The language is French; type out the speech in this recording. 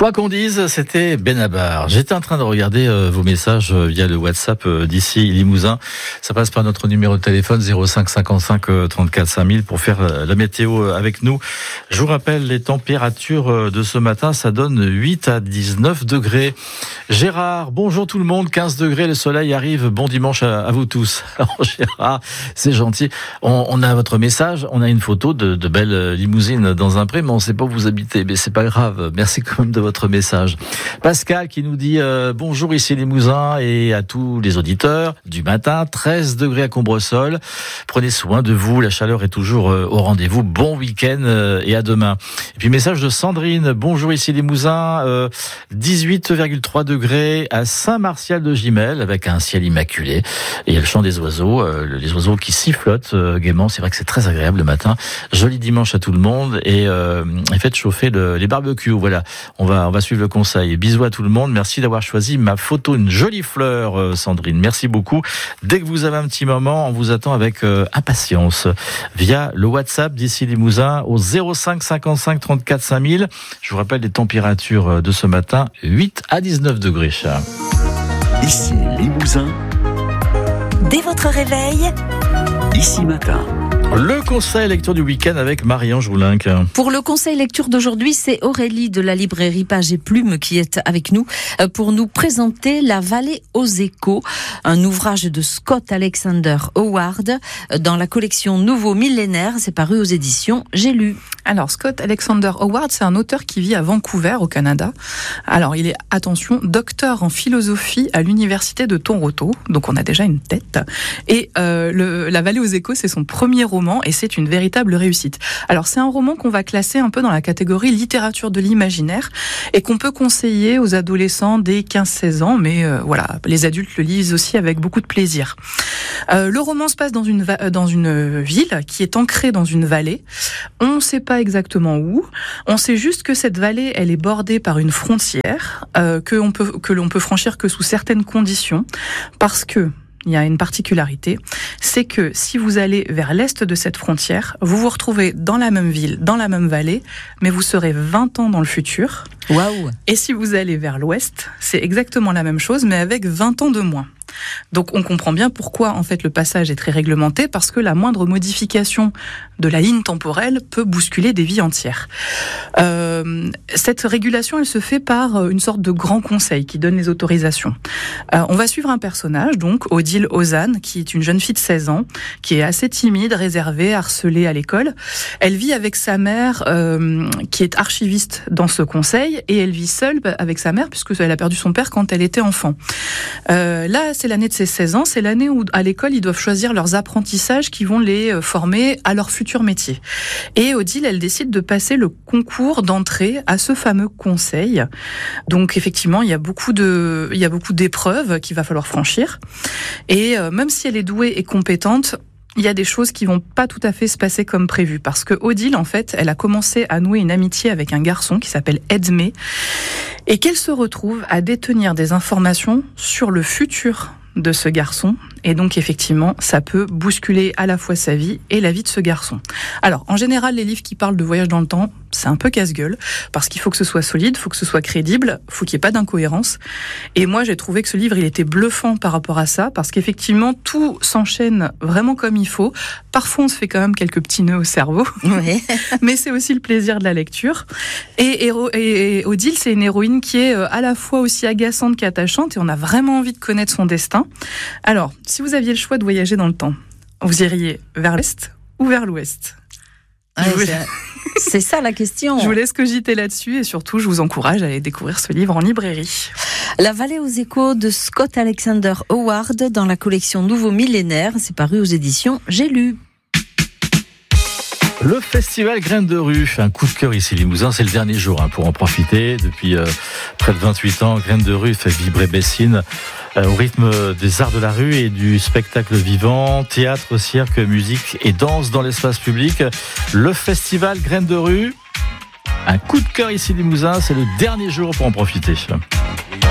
Quoi qu'on dise, c'était Benabar. J'étais en train de regarder vos messages via le WhatsApp d'ici Limousin. Ça passe par notre numéro de téléphone 05 55 34 5000 pour faire la météo avec nous. Je vous rappelle les températures de ce matin, ça donne 8 à 19 degrés. Gérard, bonjour tout le monde, 15 degrés, le soleil arrive. Bon dimanche à vous tous. Alors Gérard, c'est gentil. On a votre message, on a une photo de belles limousines dans un pré, mais on ne sait pas où vous habitez. Mais c'est pas grave. Merci quand même de votre message. Pascal qui nous dit bonjour ici Limousin et à tous les auditeurs du matin, 13 degrés à Combresol. Prenez soin de vous, la chaleur est toujours au rendez-vous. Bon week-end et à demain. Et puis message de Sandrine, bonjour ici Limousin, 18,3 degrés à Saint-Martial de Gimel avec un ciel immaculé. Et il y a le chant des oiseaux, les oiseaux qui sifflotent gaiement. C'est vrai que c'est très agréable le matin. Joli dimanche à tout le monde et faites chauffer les barbecues. Voilà, on va suivre le conseil. Bisous à tout le monde. Merci d'avoir choisi ma photo, une jolie fleur, Sandrine. Merci beaucoup. Dès que vous avez un petit moment, on vous attend avec impatience via le WhatsApp d'ici Limousin au 05 55 34 5000. Je vous rappelle les températures de ce matin, 8 à 19 degrés. Ici Limousin. Dès votre réveil, Ici Matin. Le conseil lecture du week-end avec Marie-Ange Roulinck. Pour le conseil lecture d'aujourd'hui, c'est Aurélie de la librairie Page et Plume qui est avec nous pour nous présenter La Vallée aux échos, un ouvrage de Scott Alexander Howard dans la collection Nouveau Millénaire. C'est paru aux éditions J'ai lu. Alors, Scott Alexander Howard, c'est un auteur qui vit à Vancouver, au Canada. Alors, il est, attention, docteur en philosophie à l'université de Toronto. Donc, on a déjà une tête. Et La Vallée aux échos, c'est son premier roman et c'est une véritable réussite. Alors, c'est un roman qu'on va classer un peu dans la catégorie littérature de l'imaginaire et qu'on peut conseiller aux adolescents dès 15-16 ans. Mais voilà, les adultes le lisent aussi avec beaucoup de plaisir. Le roman se passe dans une ville qui est ancrée dans une vallée. On ne sait pas exactement où. On sait juste que cette vallée, elle est bordée par une frontière que l'on peut franchir que sous certaines conditions, parce que il y a une particularité, c'est que si vous allez vers l'est de cette frontière, vous vous retrouvez dans la même ville, dans la même vallée, mais vous serez 20 ans dans le futur. Waouh! Et si vous allez vers l'ouest, c'est exactement la même chose, mais avec 20 ans de moins. Donc on comprend bien pourquoi en fait le passage est très réglementé, parce que la moindre modification de la ligne temporelle peut bousculer des vies entières. Cette régulation, elle se fait par une sorte de grand conseil qui donne les autorisations. On va suivre un personnage, donc Odile Ozanne, qui est une jeune fille de 16 ans, qui est assez timide, réservée, harcelée à l'école. Elle vit avec sa mère, qui est archiviste dans ce conseil, et elle vit seule avec sa mère, puisque elle a perdu son père quand elle était enfant. Là, c'est l'année de ses 16 ans, c'est l'année où, à l'école, ils doivent choisir leurs apprentissages qui vont les former à leur futur métier. Et Odile, elle décide de passer le concours d'entrée à ce fameux conseil. Donc, effectivement, il y a beaucoup d'épreuves qu'il va falloir franchir. Et même si elle est douée et compétente, il y a des choses qui vont pas tout à fait se passer comme prévu. Parce que Odile, en fait, elle a commencé à nouer une amitié avec un garçon qui s'appelle Edmé, et qu'elle se retrouve à détenir des informations sur le futur de ce garçon. Et donc, effectivement, ça peut bousculer à la fois sa vie et la vie de ce garçon. Alors, en général, les livres qui parlent de voyage dans le temps, c'est un peu casse-gueule, parce qu'il faut que ce soit solide, il faut que ce soit crédible, il faut qu'il n'y ait pas d'incohérence. Et moi, j'ai trouvé que ce livre, il était bluffant par rapport à ça, parce qu'effectivement, tout s'enchaîne vraiment comme il faut. Parfois, on se fait quand même quelques petits nœuds au cerveau. Oui. Mais c'est aussi le plaisir de la lecture. Et Odile, c'est une héroïne qui est à la fois aussi agaçante qu'attachante, et on a vraiment envie de connaître son destin. Alors, si vous aviez le choix de voyager dans le temps, vous iriez vers l'est ou vers l'ouest ? Ouais, c'est ça la question. Je vous laisse cogiter là-dessus et surtout, je vous encourage à aller découvrir ce livre en librairie. La Vallée aux échos de Scott Alexander Howard dans la collection Nouveau Millénaire. C'est paru aux éditions J'ai lu. Le festival Graines de rue, un coup de cœur ici Limousin, c'est le dernier jour pour en profiter. Depuis près de 28 ans, Graines de rue fait vibrer Bessines au rythme des arts de la rue et du spectacle vivant, théâtre, cirque, musique et danse dans l'espace public. Le festival Graines de rue, un coup de cœur ici Limousin, c'est le dernier jour pour en profiter.